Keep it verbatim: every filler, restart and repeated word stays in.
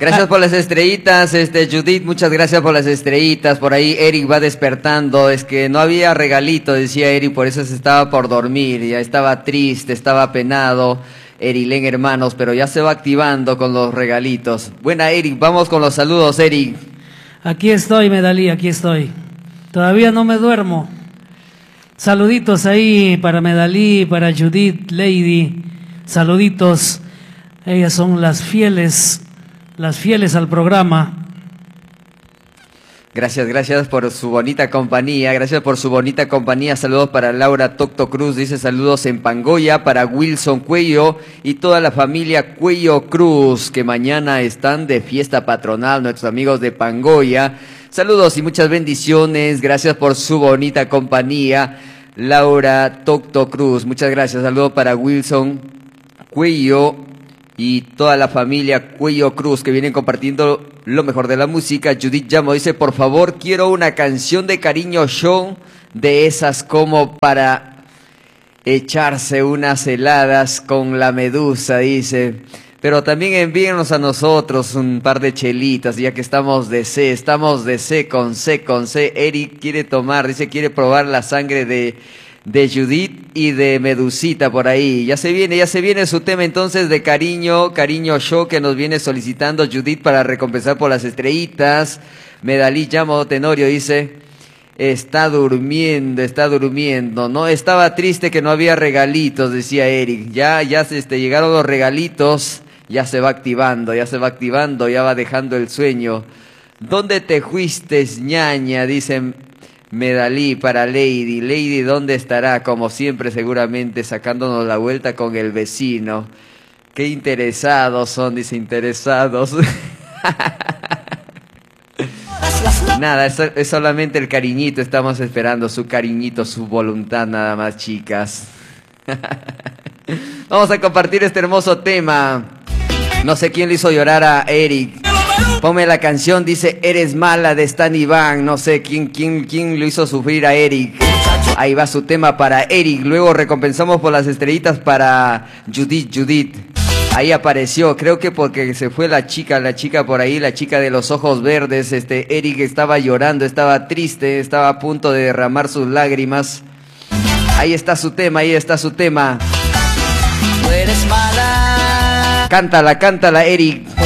Gracias por las estrellitas, este Judith, muchas gracias por las estrellitas. Por ahí Eric va despertando, es que no había regalito, decía Eric, por eso se estaba por dormir, ya estaba triste, estaba penado. Erilén hermanos, pero ya se va activando con los regalitos. Buena Eric, vamos con los saludos, Eric. Aquí estoy, Medalí, aquí estoy. Todavía no me duermo. Saluditos ahí para Medalí, para Judith, Lady. Saluditos. Ellas son las fieles, las fieles al programa. Gracias, gracias por su bonita compañía, gracias por su bonita compañía. Saludos para Laura Tocto Cruz, dice saludos en Pangoya, para Wilson Cuello y toda la familia Cuello Cruz, que mañana están de fiesta patronal, nuestros amigos de Pangoya. Saludos y muchas bendiciones, gracias por su bonita compañía, Laura Tocto Cruz, muchas gracias. Saludos para Wilson Cuello y toda la familia Cuello Cruz que vienen compartiendo lo mejor de la música. Judith Llamo dice, por favor, quiero una canción de Cariño Show, de esas como para echarse unas heladas con la medusa, dice. Pero también envíenos a nosotros un par de chelitas, ya que estamos de C, estamos de C con C con C. Eric quiere tomar, dice, quiere probar la sangre de... de Judith y de Medusita por ahí. Ya se viene, ya se viene su tema entonces de Cariño, Cariño Show que nos viene solicitando Judith para recompensar por las estrellitas. Medalí Llamo Tenorio dice, está durmiendo, está durmiendo, ¿no? Estaba triste que no había regalitos, decía Eric. Ya, ya se, este, llegaron los regalitos, ya se va activando, ya se va activando, ya va dejando el sueño. ¿Dónde te fuiste, ñaña? Dicen Medalí para Lady. Lady, ¿dónde estará? Como siempre, seguramente, sacándonos la vuelta con el vecino. Qué interesados son, dice, interesados. Nada, es, es solamente el cariñito, estamos esperando su cariñito, su voluntad nada más, chicas. Vamos a compartir este hermoso tema. No sé quién le hizo llorar a Eric. Ponme la canción, dice, Eres Mala, de Stan Iván. No sé quién, quién, quién lo hizo sufrir a Eric. Ahí va su tema para Eric. Luego recompensamos por las estrellitas para Judith, Judith. Ahí apareció, creo que porque se fue la chica, la chica por ahí, la chica de los ojos verdes. Este, Eric estaba llorando, estaba triste, estaba a punto de derramar sus lágrimas. Ahí está su tema, ahí está su tema. Tú eres mala. Cántala, cántala, Eric.